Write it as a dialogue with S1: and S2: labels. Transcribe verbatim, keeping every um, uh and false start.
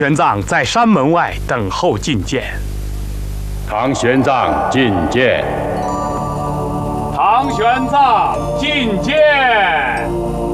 S1: 玄奘在山门外等候觐见。
S2: 唐玄奘觐见。
S3: 唐玄奘觐见。